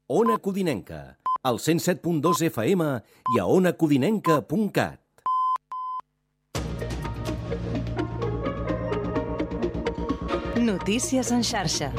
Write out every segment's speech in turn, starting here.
Ona Codinenca, al 107.2 FM i a onacodinenca.cat. Notícies en xarxa.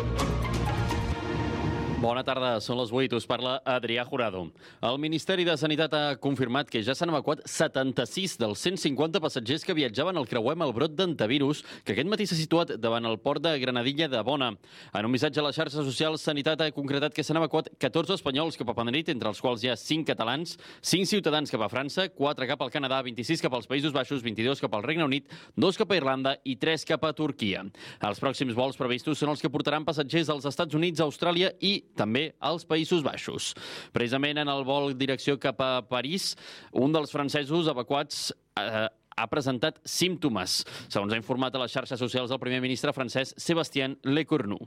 Bona tarda, són les 8, us parla Adrià Jurado. El Ministeri de Sanitat ha confirmat que ja s'han evacuat 76 dels 150 passatgers que viatjaven al creuer Malbrot d'Antivirus, que aquest matí s'ha situat davant el port de Granadilla de Bona. En un missatge a les xarxes socials, Sanitat ha concretat que s'han evacuat 14 espanyols cap a Madrid, entre els quals hi ha 5 catalans, 5 ciutadans cap a França, 4 cap al Canadà, 26 cap als Països Baixos, 22 cap al Regne Unit, 2 cap a Irlanda i 3 cap a Turquia. Els pròxims vols previstos són els que portaran passatgers als Estats Units, Austràlia i també als Països Baixos. Precisament en el vol direcció cap a París, un dels francesos evacuats ha presentat símptomes, segons ha informat a les xarxes socials el primer ministre francès Sébastien Lecornu.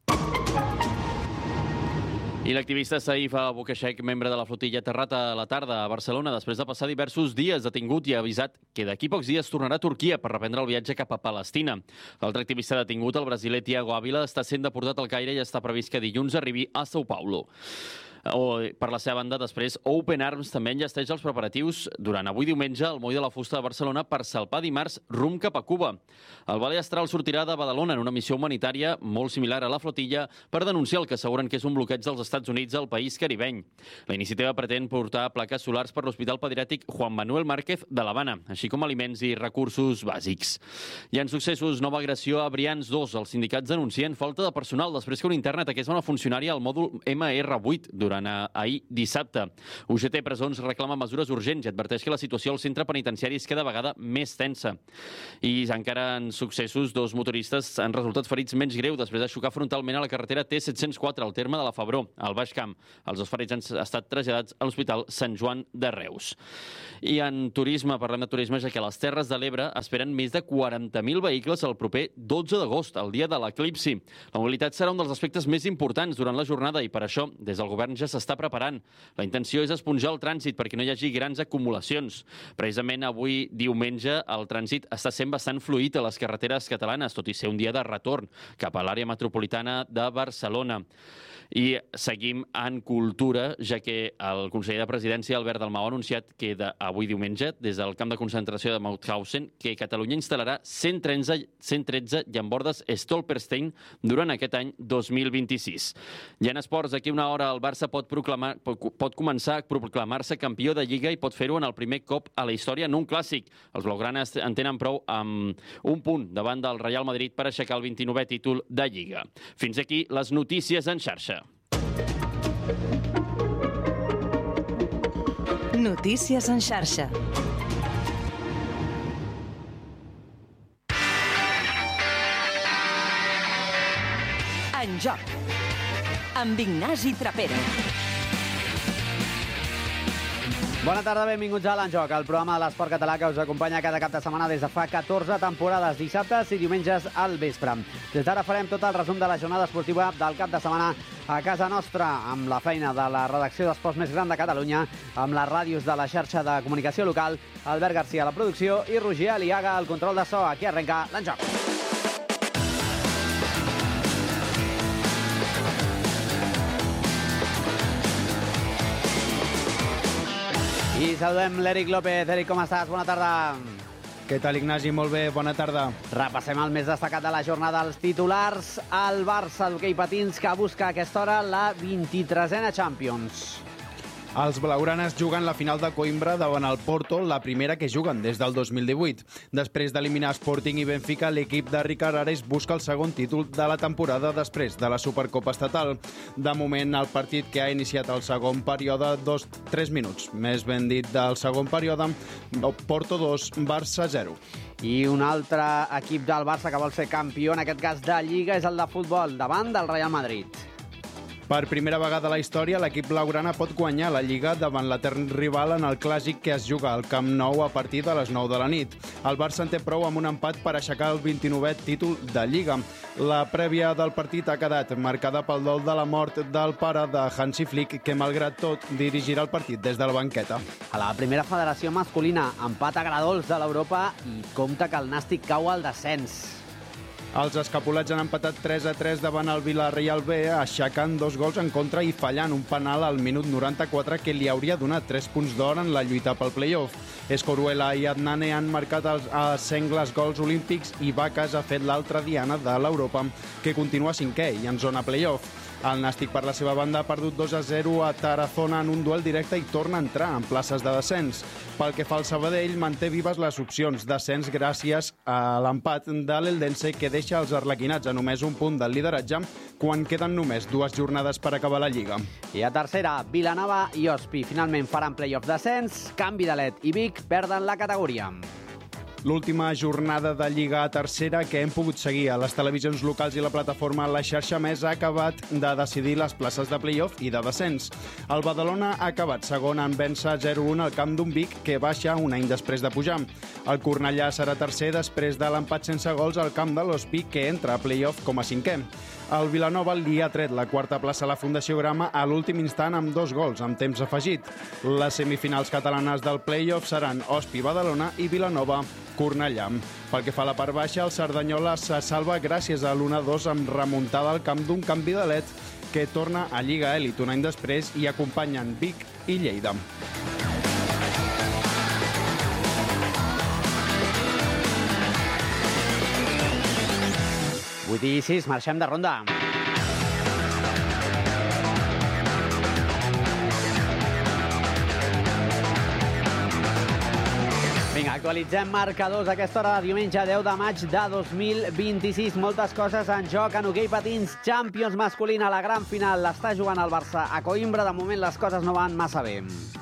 I l'activista Saif Aboukhashek, membre de la flotilla, ha aterrat a la tarda a Barcelona després de passar diversos dies detingut i ha avisat que d'aquí pocs dies tornarà a Turquia per reprendre el viatge cap a Palestina. L'altre activista detingut, el brasiler Thiago Ávila, està sent deportat al Caire i està previst que dilluns arribi a São Paulo. Per la seva banda, després, Open Arms també enllesteix els preparatius durant avui diumenge al Moll de la Fusta de Barcelona per salpar dimarts rumb cap a Cuba. El Valle Astral sortirà de Badalona en una missió humanitària molt similar a la flotilla per denunciar el que asseguren que és un bloqueig dels Estats Units al país caribeny. La iniciativa pretén portar plaques solars per l'Hospital Pediàtric Juan Manuel Márquez de l'Havana, així com aliments i recursos bàsics. I en successos, nova agressió a Brians 2. Els sindicats denuncien falta de personal després que un intern ataqués a una funcionària al mòdul MR8 durant ahir dissabte. UGT Presons reclama mesures urgents i adverteix que la situació al centre penitenciari és cada vegada més tensa. I encara en successos, 2 motoristes han resultat ferits menys greu després de xocar frontalment a la carretera T704 al terme de la Febró, al Baix Camp. Els 2 ferits han estat traslladats a l'Hospital Sant Joan de Reus. I en turisme, parlem de turisme, ja que a les Terres de l'Ebre esperen més de 40.000 vehicles el proper 12 d'agost, el dia de l'eclipsi. La mobilitat serà un dels aspectes més importants durant la jornada i per això, des del govern ja s'està preparant. La intenció és esponjar el trànsit perquè no hi hagi grans acumulacions. Precisament avui, diumenge, el trànsit està sent bastant fluid a les carreteres catalanes, tot i ser un dia de retorn cap a l'àrea metropolitana de Barcelona. I seguim en cultura, ja que el conseller de Presidència, Albert Dalmau, ha anunciat que avui diumenge, des del camp de concentració de Mauthausen, que Catalunya instal·larà 113 llambordes Stolperstein durant aquest any 2026. I en esports, d'aquí una hora el Barça pot començar a proclamar-se campió de Lliga i pot fer-ho en el primer cop a la història en un clàssic. Els blaugranes en tenen prou amb un punt davant del Real Madrid per aixecar el 29è títol de Lliga. Fins aquí les notícies en xarxa. Notícies en xarxa. En joc. Amb Ignasi Trapero. Bona tarda, benvinguts a l'En Joc, el programa de l'esport català que us acompanya cada cap de setmana des de fa 14 temporades, dissabtes i diumenges al vespre. Des d'ara farem tot el resum de la jornada esportiva del cap de setmana a casa nostra, amb la feina de la redacció d'esports més gran de Catalunya, amb les ràdios de la xarxa de comunicació local, Albert Garcia a la producció i Roger Aliaga al control de so. Aquí arrenca l'En Joc. I saludem l'Eric López. Eric, com estàs? Bona tarda. Què tal, Ignasi? Molt bé, bona tarda. Repassem el més destacat de la jornada, els titulars. El Barça d'hoquei patins que busca a aquesta hora la 23a Champions. Els blaugranes juguen la final de Coimbra davant el Porto, la primera que juguen des del 2018. Després d'eliminar Sporting i Benfica, l'equip de Ricard Ares busca el segon títol de la temporada després de la Supercopa Estatal. De moment, el partit que ha iniciat el segon període, 3 minuts. Més ben dit, del segon període, Porto 2, Barça 0. I un altre equip del Barça que vol ser campió, en aquest cas de Lliga, és el de futbol, davant del Real Madrid. Per primera vegada a la història, l'equip blaugrana pot guanyar la Lliga davant l'etern rival en el clàssic que es juga al Camp Nou a partir de les 9 de la nit. El Barça en té prou amb un empat per aixecar el 29è títol de Lliga. La prèvia del partit ha quedat marcada pel dol de la mort del pare de Hansi Flick, que malgrat tot dirigirà el partit des de la banqueta. A la primera federació masculina, empat agradols de l'Europa i compte que el Nàstic cau al descens. Els escapulats han empatat 3-3 davant el Villarreal B, aixecant 2 gols en contra i fallant un penal al minut 94 que li hauria donat 3 punts d'or en la lluita pel play-off. Escoruela i Adnane han marcat els sengles gols olímpics i Vacas ha fet l'altra diana de l'Europa, que continua cinquè i en zona play-off. El Nàstic, per la seva banda, ha perdut 2-0 a Tarazona en un duel directe i torna a entrar en places de descens. Pel que fa al Sabadell, manté vives les opcions d'ascens gràcies a l'empat de l'Eldense, que deixa els arlequinats a només un punt del lideratge quan queden només 2 jornades per acabar la Lliga. I a tercera, Vilanova i Ospi finalment faran play-off d'ascens, Can Vidalet i Vic perden la categoria. L'última jornada de Lliga a tercera que hem pogut seguir a les televisions locals i la plataforma La Xarxa Més ha acabat de decidir les places de play-off i de descens. El Badalona ha acabat segon en vèncer 0-1 al camp d'un Vic que baixa un any després de pujar. El Cornellà serà tercer després de l'empat sense gols al camp de l'Ospi, que entra a play-off com a cinquè. El Vilanova li ha tret la quarta plaça a la Fundació Grama a l'últim instant amb 2 gols, amb temps afegit. Les semifinals catalanes del play-off seran Ospi-Badalona i Vilanova-Cornellà. Pel que fa a la part baixa, el Cerdanyola se salva gràcies a l'1-2 amb remuntada al camp d'un Can Vidalet que torna a Lliga Elit un any després i acompanyen Vic i Lleida. Vuit i 6, marxem de ronda. Vinga, actualitzem marcadors a aquesta hora de diumenge 10 de maig de 2026. Moltes coses en joc en hoquei patins. Champions masculina, la gran final. L'està jugant el Barça a Coimbra. De moment les coses no van massa bé.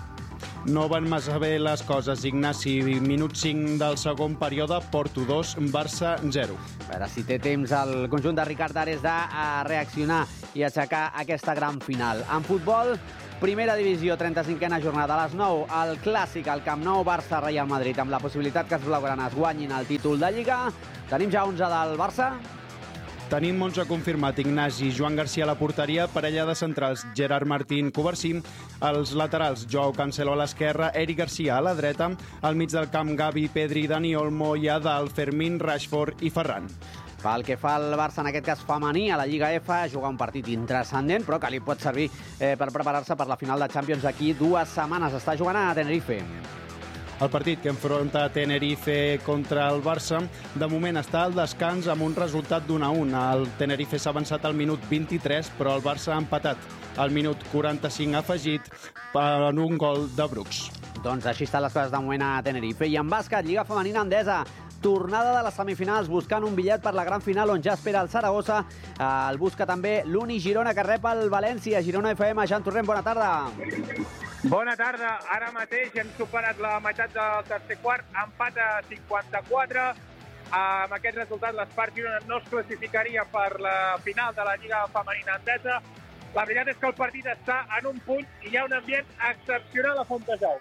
No van massa bé les coses, Ignasi. Minut 5 del segon període, Porto 2, Barça 0. A veure si té temps el conjunt de Ricard Ares de reaccionar i aixecar aquesta gran final. En futbol, primera divisió, 35a jornada. A les 9, el clàssic, el Camp Nou, Barça-Real Madrid, amb la possibilitat que els blaugranes guanyin el títol de Lliga. Tenim ja 11 del Barça. Tenim 11 confirmat, Ignasi. Joan Garcia a la porteria, parella de centrals Gerard Martín, Covarsí, els laterals Joao Cancelo a l'esquerra, Eric Garcia a la dreta, al mig del camp Gavi, Pedri, Dani Olmo i a dalt Fermín, Rashford i Ferran. Pel que fa al Barça, en aquest cas femení, a la Lliga F, jugar un partit intranscendent, però que li pot servir per preparar-se per la final de Champions d'aquí 2 setmanes. Està jugant a Tenerife. El partit que enfronta Tenerife contra el Barça de moment està al descans amb un resultat d'1-1. El Tenerife s'ha avançat al minut 23, però el Barça ha empatat al minut 45 afegit en un gol de Brooks. Doncs així estan les coses de moment a Tenerife. I en bàsquet, Lliga Femenina Endesa. Tornada de les semifinals, buscant un bitllet per la gran final on ja espera el Saragossa. El busca també l'Uni Girona, que rep el València. Girona FM, Jan Torrent, bona tarda. Bona tarda. Ara mateix hem superat la meitat del tercer quart, empat a 54. Amb aquest resultat, l'Espart Girona no es classificaria per la final de la Lliga Femenina Endesa. La veritat és que el partit està en un punt i hi ha un ambient excepcional a Fontejau.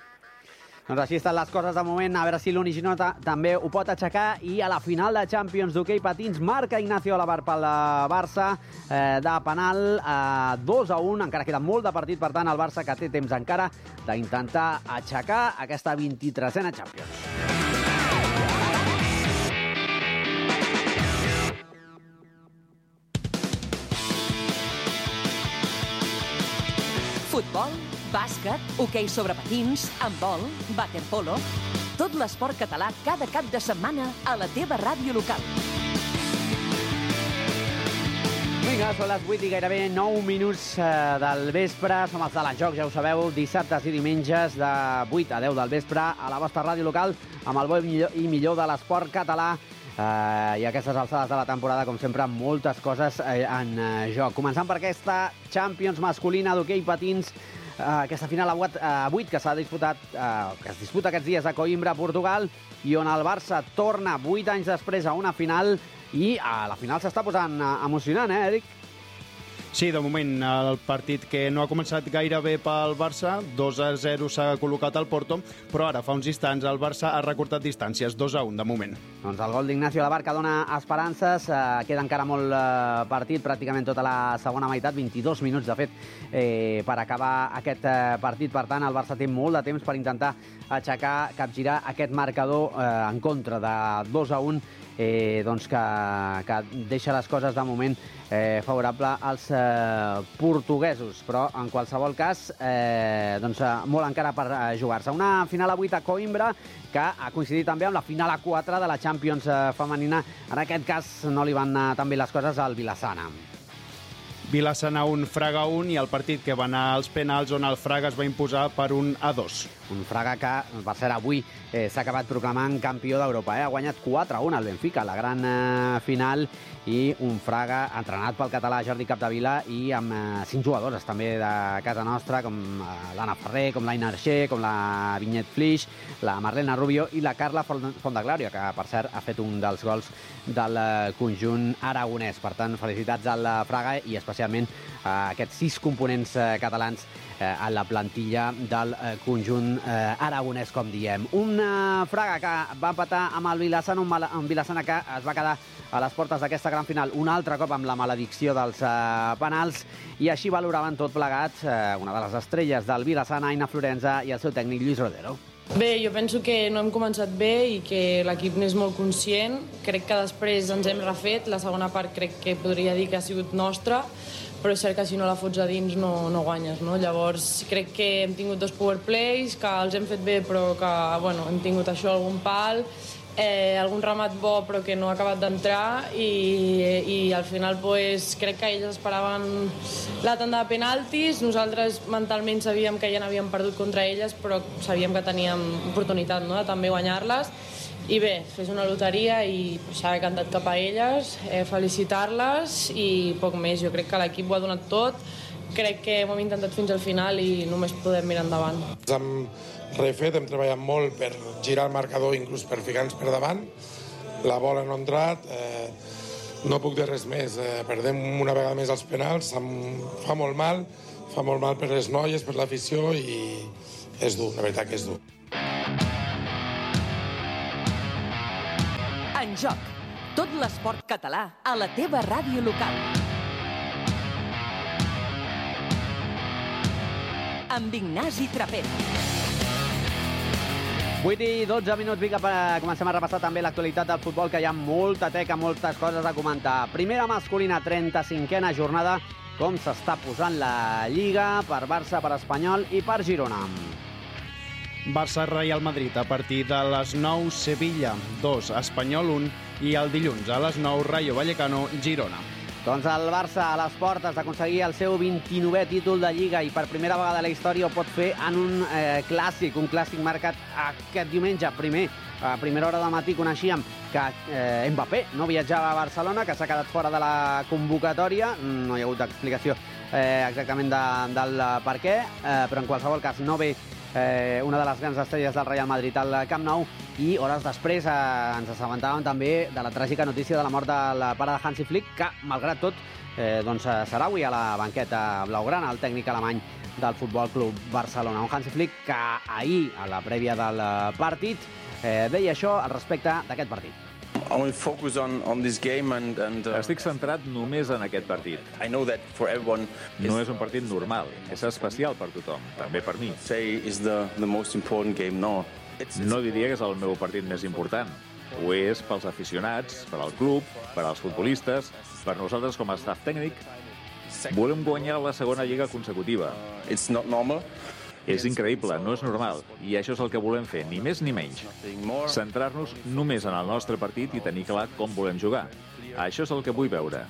Doncs així estan les coses de moment, a veure si l'Uni Girona també ho pot aixecar. I a la final de Champions d'hoquei patins marca Ignacio Alabar pel Barça de penal 2-1, encara queda molt de partit, per tant el Barça que té temps encara d'intentar aixecar aquesta 23a Champions. Futbol, bàsquet, hoquei sobre patins, handbol, waterpolo... Tot l'esport català cada cap de setmana a la teva ràdio local. Vinga, són les 8 i gairebé 9 minuts del vespre. Som els de l'Enjoc, ja ho sabeu, dissabtes i diumenges de 8 a 10 del vespre a la vostra ràdio local amb el bo i millor de l'esport català. I a aquestes alçades de la temporada, com sempre, moltes coses en joc. Començant per aquesta Champions masculina d'hoquei patins, aquesta final a 8 que s'ha disputat, que es disputa aquests dies a Coimbra, Portugal, i on el Barça torna 8 anys després a una final, i a la final s'està posant emocionant, Eric? Sí, de moment, el partit que no ha començat gaire bé pel Barça, 2-0 s'ha col·locat al Porto, però ara, fa uns instants, el Barça ha recortat distàncies, 2-1 de moment. Doncs el gol d'Ignacio Alabar que dona esperances, queda encara molt partit, pràcticament tota la segona meitat, 22 minuts, de fet, per acabar aquest partit. Per tant, el Barça té molt de temps per intentar aixecar, capgirar aquest marcador en contra de 2-1 doncs que deixa les coses de moment favorable als portuguesos, però en qualsevol cas doncs molt encara per jugar-se. Una final a 8 a Coimbra que ha coincidit també amb la final a 4 de la Champions femenina. En aquest cas no li van anar tan bé les coses al Vilassana. Vilassana 1, Fraga 1 i el partit que va anar als penals on el Fraga es va imposar per 1-2. Un Fraga que, per cert, avui s'ha acabat proclamant campió d'Europa. Ha guanyat 4-1 al Benfica, la gran final, i un Fraga entrenat pel català Jordi Capdevila i amb 5 jugadores també de casa nostra, com l'Anna Ferrer, com l'Aina Arxer, com la Vinyet Flix, la Marlena Rubio i la Carla Fondeglòria, que, per cert, ha fet un dels gols del conjunt aragonès. Per tant, felicitats al Fraga i especialment a aquests 6 components catalans a la plantilla del conjunt aragonès, com diem. Una Fraga que va empatar amb el Vilassana, un Vilassana que es va quedar a les portes d'aquesta gran final un altre cop amb la maledicció dels penals, i així valoraven tot plegat una de les estrelles del Vilassana, Aina Florenza, i el seu tècnic Lluís Rodero. Bé, jo penso que no hem començat bé i que l'equip n'és molt conscient. Crec que després ens hem refet. La segona part crec que podria dir que ha sigut nostra, però és cert que si no la fots a dins no guanyes, no? Llavors crec que hem tingut 2 power plays, que els hem fet bé però que hem tingut això, algun pal, algun remat bo però que no ha acabat d'entrar, i al final crec que ells esperaven la tanda de penaltis. Nosaltres mentalment sabíem que ja n'havíem perdut contra elles, però sabíem que teníem oportunitat, no?, de també guanyar-les. I bé, fes una loteria i s'ha cantat cap a elles, felicitar-les i poc més. Jo crec que l'equip ho ha donat tot, crec que ho hem intentat fins al final i només podem mirar endavant. Hem refet, hem treballat molt per girar el marcador, inclús per ficar-nos per davant. La bola no ha entrat, no puc dir res més. Perdem una vegada més els penals, em fa molt mal per les noies, per l'afició, i és dur, la veritat que és dur. En joc, tot l'esport català a la teva ràdio local. Amb Ignasi Trapero. 8 i 12 minuts, vinga, comencem a repassar també l'actualitat del futbol, que hi ha molta teca, moltes coses a comentar. Primera masculina, 35a jornada, com s'està posant la Lliga per Barça, per Espanyol i per Girona. Barça-Real Madrid a partir de les 9, Sevilla 2, Espanyol 1, i el dilluns a les 9, Rayo Vallecano, Girona. Doncs el Barça a les portes d'aconseguir el seu 29è títol de Lliga, i per primera vegada a la història ho pot fer en un clàssic marcat aquest diumenge. A primera hora del matí coneixíem que Mbappé no viatjava a Barcelona, que s'ha quedat fora de la convocatòria. No hi ha hagut explicació exactament del per què, però en qualsevol cas no ve una de les grans estrelles del Real Madrid al Camp Nou, i hores després ens assabentàvem també de la tràgica notícia de la mort del pare de Hansi Flick, que, malgrat tot, serà avui a la banqueta blaugrana, el tècnic alemany del Futbol Club Barcelona. Un Hansi Flick que ahir, a la prèvia del partit, deia això al respecte d'aquest partit. Estic centrat només en aquest partit. No és un partit normal, és especial per tothom, també per mi. No diria que és el meu partit més important. Ho és pels aficionats, per al club, per als futbolistes, per nosaltres com a staff tècnic. Volem guanyar la segona lliga consecutiva. És increïble, no és normal, i això és el que volem fer, ni més ni menys. Centrar-nos només en el nostre partit i tenir clar com volem jugar. Això és el que vull veure.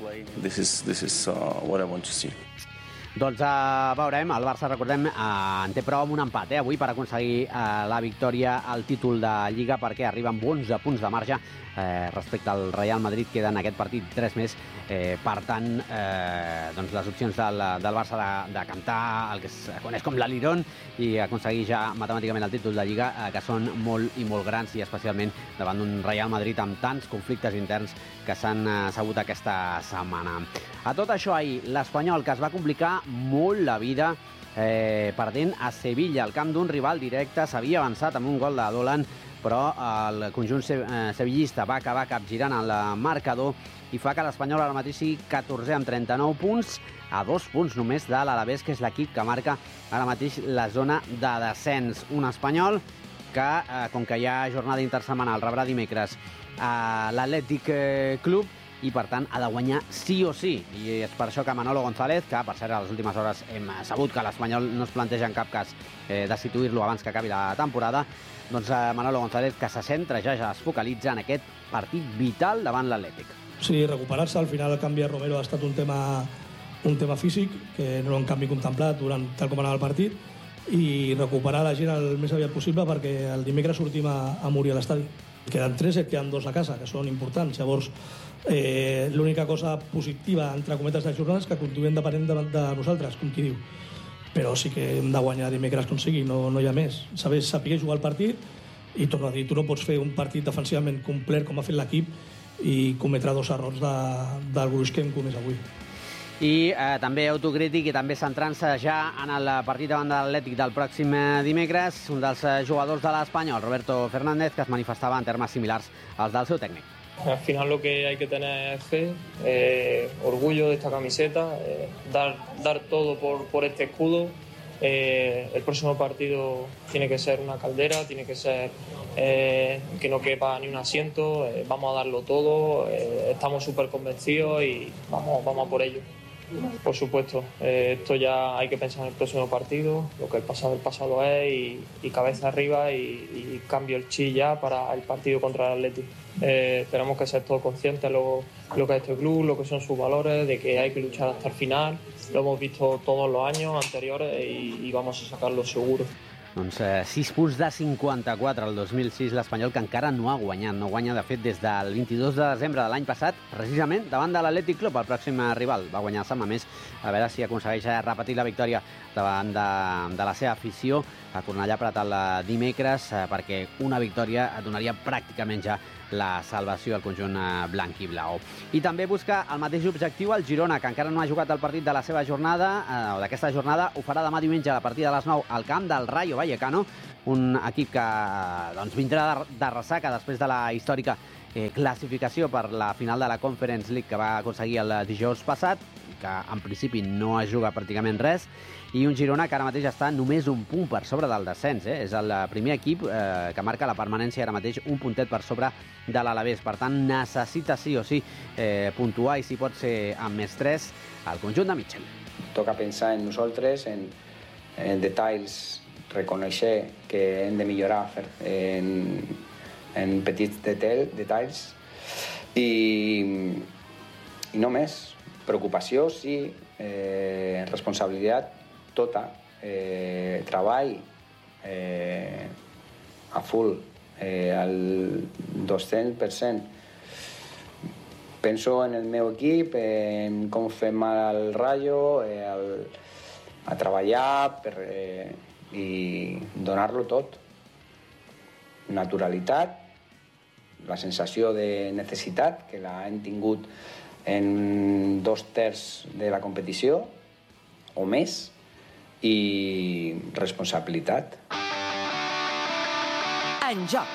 Doncs veurem, el Barça, recordem, en té prou amb un empat avui per aconseguir la victòria al títol de Lliga, perquè arriba amb 11 punts de marge respecte al Real Madrid. Queda en aquest partit 3 més. Per tant, doncs les opcions del Barça de cantar el que es coneix com l'Alirón i aconseguir ja matemàticament el títol de Lliga, que són molt i molt grans, i especialment davant d'un Real Madrid amb tants conflictes interns que s'han sabut aquesta setmana. A tot això, ahir, l'Espanyol, que es va complicar molt la vida perdent a Sevilla, al camp d'un rival directe. S'havia avançat amb un gol de Dolan, però el conjunt sevillista va acabar capgirant el marcador i fa que l'Espanyol ara mateix sigui 14è amb 39 punts, a 2 punts només de l'Alavés, que és l'equip que marca ara mateix la zona de descens. Un Espanyol que, com que hi ha jornada intersetmanal, rebrà dimecres l'Atlètic Club i, per tant, ha de guanyar sí o sí. I és per això que Manolo González, que, per cert, a les últimes hores hem sabut que l'Espanyol no es planteja en cap cas destituir-lo abans que acabi la temporada, doncs Manolo González, que se centra, ja es focalitza en aquest partit vital davant l'Atlètic. Sí, recuperar-se. Al final el canvi a Romero ha estat un tema físic, que no un canvi contemplat tal com anava el partit, i recuperar la gent el més aviat possible perquè el dimecres sortim a morir a l'estadi. Queden 3 i queden 2 a casa, que són importants. Llavors, l'única cosa positiva, entre cometes, de jornada és que continuem depenent de nosaltres, com qui diu. Però sí que hem de guanyar dimecres com sigui, no hi ha més. Saber jugar el partit i, torno a dir, tu no pots fer un partit defensivament complet com ha fet l'equip i cometre 2 errors del gruix que hem comès avui. I també autocrític i també centrant-se ja en el partit davant de l'Atlètic del pròxim dimecres, un dels jugadors de l'Espanyol, Roberto Fernández, que es manifestava en termes similars als del seu tècnic. Al final lo que hay que tener es fe, orgullo de esta camiseta, dar todo por este escudo. El próximo partido tiene que ser una caldera, tiene que ser que no quepa ni un asiento, vamos a darlo todo, estamos súper convencidos y vamos a por ello. Por supuesto, esto ya hay que pensar en el próximo partido, lo que el pasado es y cabeza arriba y cambio el chi ya para el partido contra el Atleti. Tenemos que ser todos conscientes de lo que es este club, lo que son sus valores, de que hay que luchar hasta el final. Lo hemos visto todos los años anteriores y vamos a sacarlo seguro. Doncs 6 punts de 54 al 2006, l'Espanyol, que encara no ha guanyat. No guanya, de fet, des del 22 de desembre de l'any passat, precisament davant de l'Atlètic Club, el pròxim rival. Va guanyar San Mamés, a veure si aconsegueix repetir la victòria davant de la seva afició a Cornellà Prat el dimecres, perquè una victòria donaria pràcticament ja la salvació al conjunt blanc i blau. I també busca el mateix objectiu el Girona, que encara no ha jugat el partit de la seva jornada, o d'aquesta jornada. Ho farà demà diumenge a partir de les 9 al camp del Rayo Vallecano, un equip que vindrà de ressaca després de la històrica classificació per la final de la Conference League que va aconseguir el dijous passat, que en principi no es juga pràcticament res, i un Girona que ara mateix està només un punt per sobre del descens. És el primer equip que marca la permanència ara mateix, un puntet per sobre de l'Alavés. Per tant, necessita sí o sí puntuar, i si pot ser amb més 3, al conjunt de Mitchell. Toca pensar en nosaltres, en detalls, reconèixer que hem de millorar en petits detalls i no més. Preocupació, sí, responsabilitat, tota, treball a full, al 200%. Penso en el meu equip, en com fem al Rayo, a treballar i donar-lo tot. Naturalitat, la sensació de necessitat, que l'hem tingut en 2/3 de la competició, o més, i responsabilitat. En joc.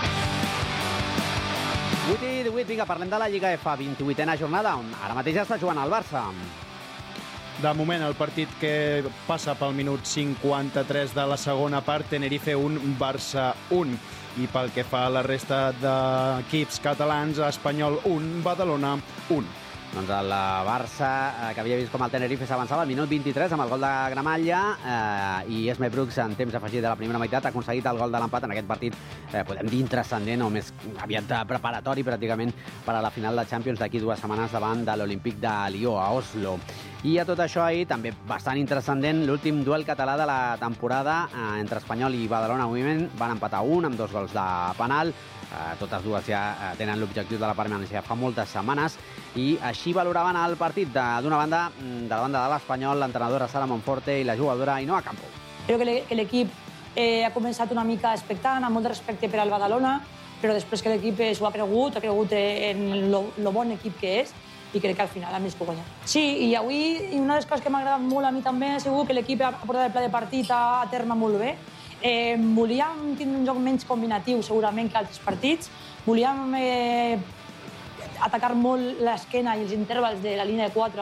8 i 18, vinga, parlem de la Lliga F, 28a jornada, on ara mateix està jugant el Barça. De moment, el partit que passa pel minut 53 de la segona part, Tenerife 1, Barça 1. I pel que fa a la resta d'equips catalans, Espanyol 1, Badalona 1. Doncs el Barça, que havia vist com el Tenerife s'avançava al minut 23 amb el gol de Gramalla, i Esme Brooks, en temps afegit de la primera meitat, ha aconseguit el gol de l'empat en aquest partit, podem dir intrascendent, o més aviat preparatori pràcticament per a la final de Champions d'aquí 2 setmanes davant de l'Olímpic de Lió, a Oslo. I a tot això ahir, també bastant intrascendent, l'últim duel català de la temporada entre Espanyol i Badalona Women. Van empatar 1 amb 2 gols de penal. Totes dues ja tenen l'objectiu de la permanència fa moltes setmanes, i així valoraven el partit d'una banda, de la banda de l'Espanyol, l'entrenadora Sara Monforte i la jugadora Ainhoa Campo. Crec que l'equip ha començat una mica expectant, amb molt de respecte per al Badalona, però després que l'equip s'ho ha cregut en lo bon equip que és, i crec que al final hem viscut guanyar. Sí, i avui una de les coses que m'ha agradat molt a mi també ha sigut que l'equip ha portat el pla de partit a terme molt bé. Volíem tenir un joc menys combinatiu, segurament, que altres partits. Volíem atacar molt l'esquena i els intervals de la línia de 4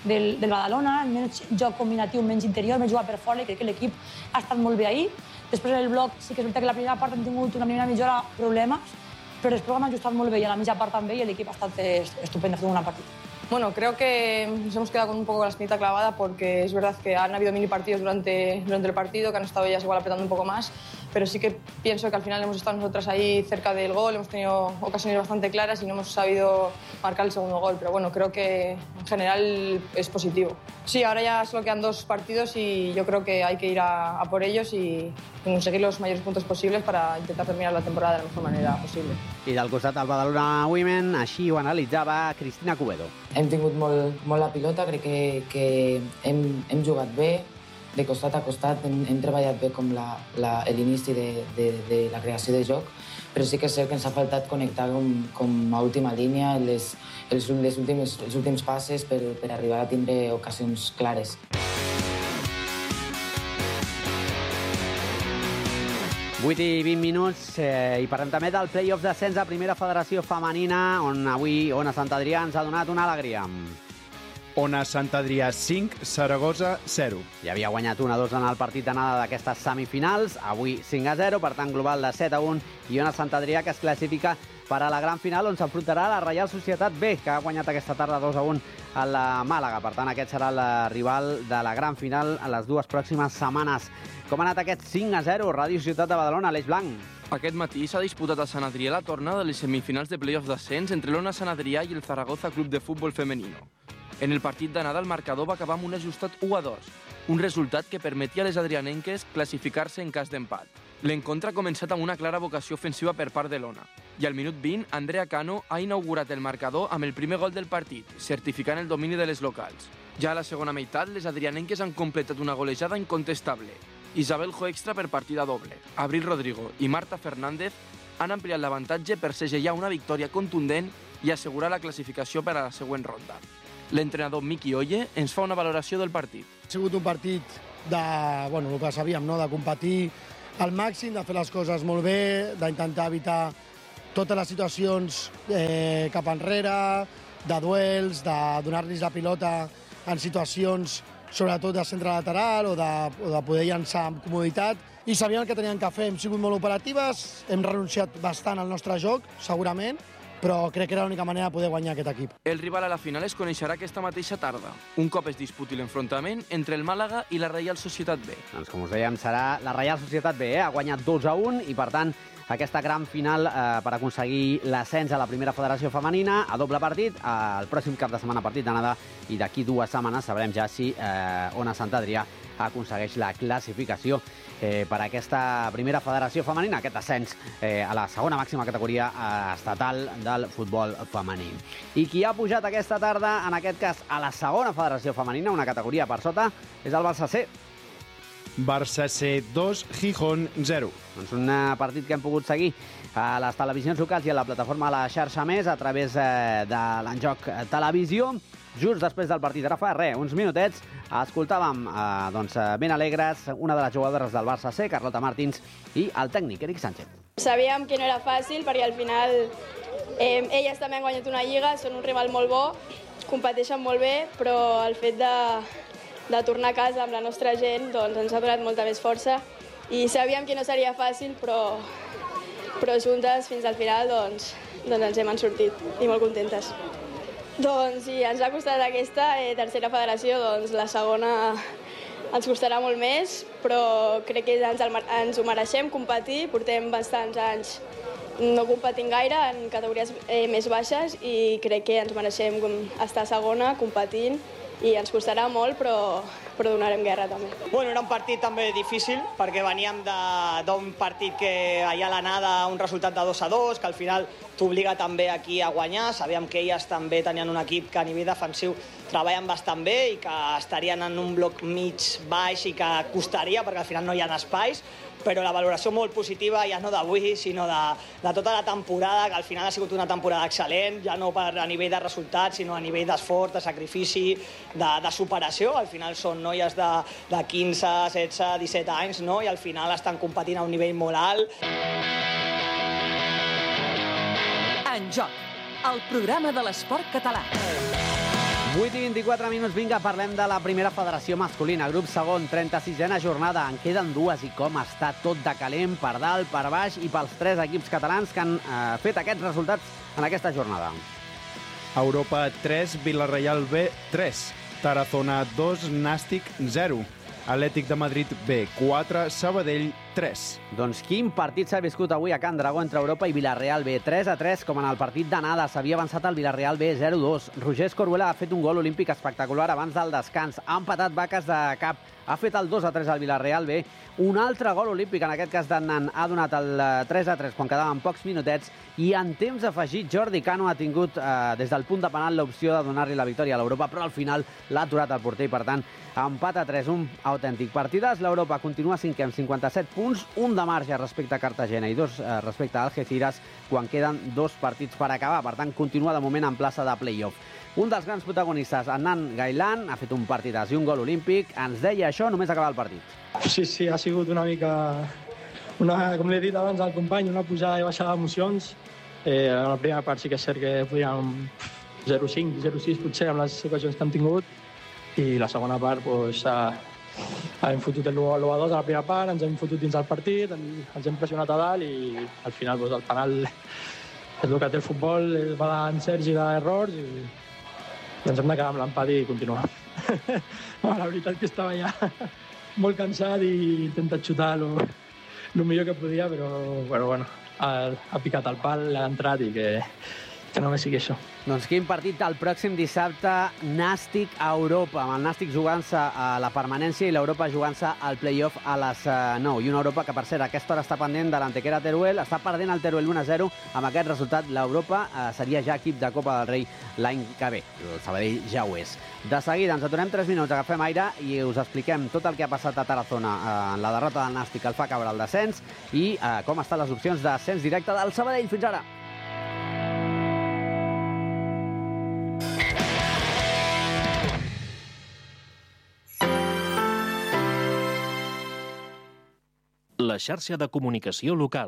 del Badalona, menys joc combinatiu, menys interior, més jugar per fora, i crec que l'equip ha estat molt bé ahir. Després el bloc, sí que és veritat que la primera part hem tingut una primera mitja hora problemes, pero después han ajustado muy bien, a la misma parte también, y el equipo ha estado estupendo haciendo una partida. Bueno, creo que nos hemos quedado con un poco la espinita clavada porque es verdad que han habido mini partidos durante el partido que han estado ellas igual apretando un poco más, pero sí que pienso que al final hemos estado nosotras ahí cerca del gol, hemos tenido ocasiones bastante claras y no hemos sabido marcar el segundo gol, pero bueno, creo que en general es positivo. Sí, ahora ya solo quedan 2 partidos y yo creo que hay que ir a por ellos y conseguir los mayores puntos posibles para intentar terminar la temporada de la mejor manera posible. I del costat del Badalona Women, així ho analitzava Cristina Cubedo. Hem tingut molt la pilota, crec que hem jugat bé, de costat a costat, hem treballat bé com l'inici de la creació de joc, però sí que és cert que ens ha faltat connectar com a última línia els últims passes per arribar a tindre ocasions clares. 8 i 20 minuts i parlem també del play-off d'ascens a Primera Federació Femenina, on avui Ona Sant Adrià ens ha donat una alegria. Ona Sant Adrià 5, Saragossa 0. Ja havia guanyat 1-2 en el partit d'anada d'aquestes semifinals, avui 5-0, per tant global de 7-1, i Ona Sant Adrià que es classifica per a la gran final, on s'enfrontarà la Reial Societat B, que ha guanyat aquesta tarda 2-1 a la Màlaga. Per tant, aquest serà el rival de la gran final a les 2 pròximes setmanes. Com ha anat aquest 5-0, Ràdio Ciutat de Badalona, Aleix Blanc? Aquest matí s'ha disputat a Sant Adrià la tornada de les semifinals de play-off d'ascens entre l'Ona Sant Adrià i el Zaragoza Club de Futbol Femenino. En el partit d'anada el marcador va acabar amb un ajustat 1-2, un resultat que permetia a les adrianenques classificar-se en cas d'empat. L'encontre ha començat amb una clara vocació ofensiva per part de l'Ona, i al minut 20 Andrea Cano ha inaugurat el marcador amb el primer gol del partit, certificant el domini de les locals. Ja a la segona meitat, les adrianenques han completat una golejada incontestable. Isabel Joextra per partida doble, Abril Rodrigo i Marta Fernández han ampliat l'avantatge per segellar una victòria contundent i assegurar la classificació per a la següent ronda. L'entrenador Miki Oye ens fa una valoració del partit. Ha sigut un partit el que sabíem, de competir al màxim, de fer les coses molt bé, d'intentar evitar totes les situacions cap enrere, de duels, de donar-los la pilota en situacions sobretot de centre lateral o de poder llançar amb comoditat. I sabíem el que tenien que fer. Hem sigut molt operatives, hem renunciat bastant al nostre joc, segurament, però crec que era l'única manera de poder guanyar aquest equip. El rival a la final es coneixerà aquesta mateixa tarda, un cop es disputi l'enfrontament entre el Màlaga i la Reial Societat B. Doncs com us dèiem, serà la Reial Societat B, ha guanyat 2-1 i per tant aquesta gran final per aconseguir l'ascens a la Primera Federació Femenina a doble partit, el pròxim cap de setmana partit d'anada, i d'aquí 2 setmanes sabrem ja si Ona Sant Adrià aconsegueix la classificació per a aquesta Primera Federació Femenina, aquest ascens a la segona màxima categoria estatal del futbol femení. I qui ha pujat aquesta tarda, en aquest cas a la segona Federació Femenina, una categoria per sota, és el Barça C. Barça C 2, Gijón 0. Doncs un partit que hem pogut seguir a les televisions locals i a la plataforma La Xarxa Més a través de l'Enjoc Televisió. Just després del partit, ara fa uns minutets, escoltàvem ben alegres una de les jugadores del Barça C, Carlota Martins, i el tècnic, Eric Sánchez. Sabíem que no era fàcil perquè al final elles també han guanyat una lliga, són un rival molt bo, competeixen molt bé, però el fet de tornar a casa amb la nostra gent doncs ens ha donat molta més força i sabíem que no seria fàcil, però juntes fins al final doncs ens hem sortit i molt contentes. Doncs sí, ens ha costat aquesta tercera federació, doncs la segona ens costarà molt més, però crec que ens ho mereixem competir, portem bastants anys no competint gaire en categories més baixes i crec que ens mereixem estar a segona competint i ens costarà molt, però donarem guerra també. Bueno, era un partit també difícil perquè veníem d'un partit que allà a l'anada un resultat de 2-2, que al final t'obliga també aquí a guanyar. Sabíem que elles també tenien un equip que a nivell defensiu treballen bastant bé i que estarien en un bloc mig baix i que costaria perquè al final no hi ha espais, però la valoració molt positiva ja no d'avui, sinó de tota la temporada, que al final ha sigut una temporada excel·lent, ja no a nivell de resultats, sinó a nivell d'esforç, de sacrifici, de superació. Al final són noies de 15, 16, 17 anys, no? I al final estan competint a un nivell molt alt. En Joc, el programa de l'esport català. 8:24 minuts, vinga, parlem de la primera federació masculina. Grup segon, 36a jornada. En queden dues i com està tot de calent per dalt, per baix i pels 3 equips catalans que han fet aquests resultats en aquesta jornada. Europa 3, Villarreal B 3, Tarazona 2, Nàstic 0. Atlètic de Madrid B 4, Sabadell 3. Doncs quin partit s'ha viscut avui a Can Dragó entre Europa i Villarreal B. 3-3, com en el partit d'anada. S'havia avançat el Villarreal B 0-2. Roger Escorbuela ha fet un gol olímpic espectacular abans del descans. Ha empatat Vaques de Cap. Ha fet el 2-3 al Villarreal B. Un altre gol olímpic, en aquest cas d'Annan, ha donat el 3-3 quan quedaven pocs minutets. I en temps afegit, Jordi Cano ha tingut des del punt de penal l'opció de donar-li la victòria a l'Europa, però al final l'ha aturat el porter i, per tant, empat a 3, un autèntic partidàs. L'Europa continua cinquè amb 57 punts, un de marge respecte a Cartagena i 2 respecte a Algeciras, quan queden 2 partits per acabar. Per tant, continua de moment en plaça de play-off. Un dels grans protagonistes, Annan Gailán, ha fet un partidàs i un gol olímpic. Ens deia això només acabar el partit. Sí, ha sigut una mica, com l'he dit abans al company, una pujada i baixada d'emocions. En la primera part sí que és cert que podíem 0-5, 0-6 potser amb les ocasions que hem tingut, i la segona part hem fotut el 1-2 a la primera part, ens hem fotut dins del partit, ens hem pressionat a dalt i al final el penal és el que té el futbol, va dar en Sergi d'errors i ens hem de quedar amb l'empat i continuar. La veritat que estava ja molt cansat i he intentat xutar el millor que podia, però bueno, ha picat el pal, l'ha entrat i que només sigui això. Doncs quin partit el pròxim dissabte, Nàstic a Europa, amb el Nàstic jugant-se a la permanència i l'Europa jugant-se al play-off a les 9. I una Europa que, per cert, a aquesta hora està pendent de l'Antequera Teruel, està perdent el Teruel 1-0. Amb aquest resultat, l'Europa seria ja equip de Copa del Rei l'any que ve. El Sabadell ja ho és. De seguida, ens aturem 3 minuts, agafem aire i us expliquem tot el que ha passat a Tarazona en la derrota del Nàstic, que el fa caure el descens, i com estan les opcions d'ascens directe del Sabadell. Fins ara! La xarxa de comunicació local.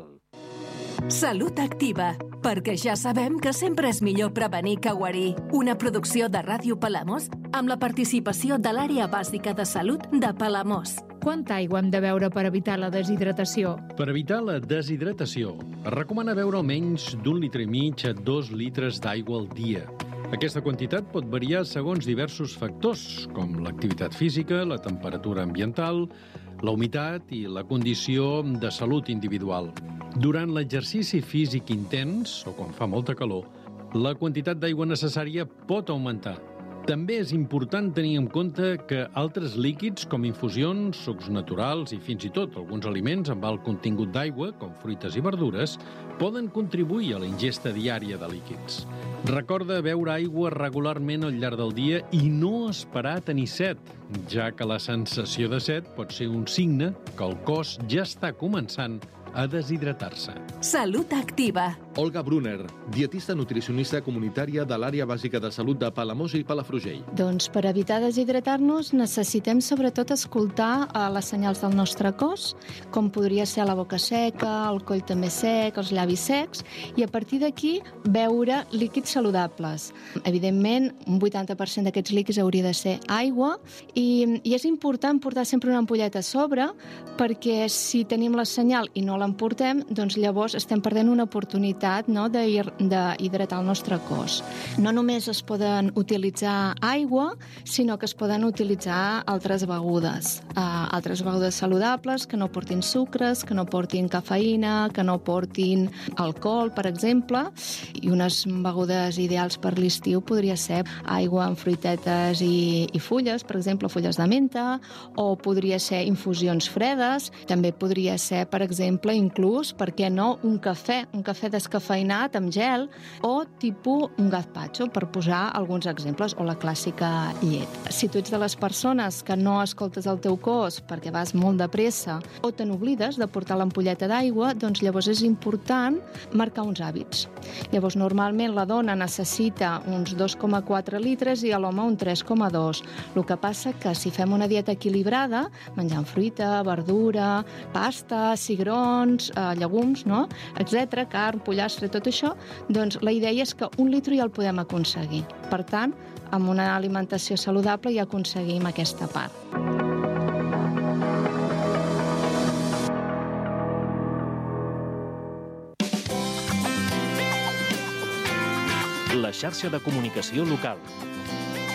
Salut Activa, perquè ja sabem que sempre és millor prevenir que guarir. Una producció de Ràdio Palamós amb la participació de l'Àrea Bàsica de Salut de Palamós. Quanta aigua hem de beure per evitar la deshidratació? Per evitar la deshidratació, es recomana beure almenys d'1,5 litres a 2 litres d'aigua al dia. Aquesta quantitat pot variar segons diversos factors, com l'activitat física, la temperatura ambiental, la humitat i la condició de salut individual. Durant l'exercici físic intens, o quan fa molta calor, la quantitat d'aigua necessària pot augmentar. També és important tenir en compte que altres líquids, com infusions, sucs naturals i fins i tot alguns aliments amb alt contingut d'aigua, com fruites i verdures, poden contribuir a la ingesta diària de líquids. Recorda beure aigua regularment al llarg del dia i no esperar a tenir set, ja que la sensació de set pot ser un signe que el cos ja està començant a deshidratar-se. Salut Activa. Olga Brunner, dietista nutricionista comunitària de l'Àrea Bàsica de Salut de Palamós i Palafrugell. Doncs per evitar deshidratar-nos necessitem sobretot escoltar les senyals del nostre cos, com podria ser la boca seca, el coll també sec, els llavis secs, i a partir d'aquí beure líquids saludables. Evidentment, un 80% d'aquests líquids hauria de ser aigua i és important portar sempre una ampolleta a sobre perquè si tenim la senyal i no l'emportem, doncs llavors estem perdent una oportunitat d'hidratar el nostre cos. No només es poden utilitzar aigua, sinó que es poden utilitzar altres begudes saludables que no portin sucres, que no portin cafeïna, que no portin alcohol, per exemple, i unes begudes ideals per l'estiu podria ser aigua amb fruitetes i fulles, per exemple, fulles de menta, o podria ser infusions fredes, també podria ser, per exemple, inclús, per què no, un cafè descafeïnat amb gel o tipus un gazpacho, per posar alguns exemples, o la clàssica llet. Si tu ets de les persones que no escoltes el teu cos perquè vas molt de pressa o te n'oblides de portar l'ampolleta d'aigua, doncs llavors és important marcar uns hàbits. Llavors, normalment la dona necessita uns 2,4 litres i l'home un 3,2. El que passa que si fem una dieta equilibrada, menjant fruita, verdura, pasta, cigrons, grons, llegums, no? Etc., carn, pollastre, tot això, doncs la idea és que 1 litre ja el podem aconseguir. Per tant, amb una alimentació saludable ja aconseguim aquesta part. La xarxa de comunicació local.